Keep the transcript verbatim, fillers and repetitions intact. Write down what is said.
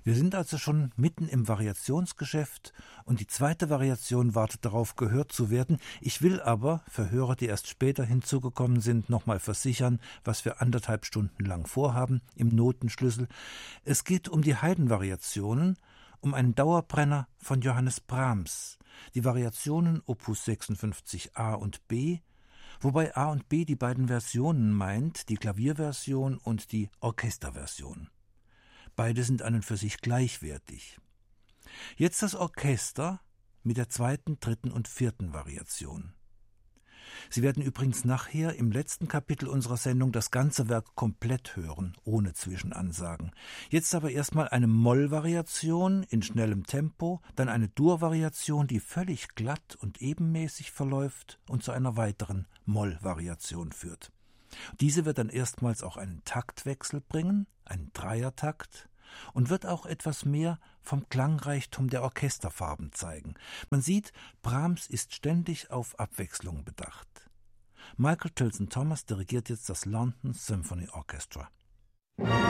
Wir sind also schon mitten im Variationsgeschäft und die zweite Variation wartet darauf, gehört zu werden. Ich will aber für Hörer, die erst später hinzugekommen sind, nochmal versichern, was wir anderthalb Stunden lang vorhaben im Notenschlüssel. Es geht um die Haydn-Variationen, um einen Dauerbrenner von Johannes Brahms, die Variationen Opus sechsundfünfzig a und b, wobei A und B die beiden Versionen meint, die Klavierversion und die Orchesterversion. Beide sind an und für sich gleichwertig. Jetzt das Orchester mit der zweiten, dritten und vierten Variation. Sie werden übrigens nachher im letzten Kapitel unserer Sendung das ganze Werk komplett hören, ohne Zwischenansagen. Jetzt aber erstmal eine Moll-Variation in schnellem Tempo, dann eine Dur-Variation, die völlig glatt und ebenmäßig verläuft und zu einer weiteren Moll-Variation führt. Diese wird dann erstmals auch einen Taktwechsel bringen, einen Dreiertakt, und wird auch etwas mehr vom Klangreichtum der Orchesterfarben zeigen. Man sieht, Brahms ist ständig auf Abwechslung bedacht. Michael Tilson Thomas dirigiert jetzt das London Symphony Orchestra.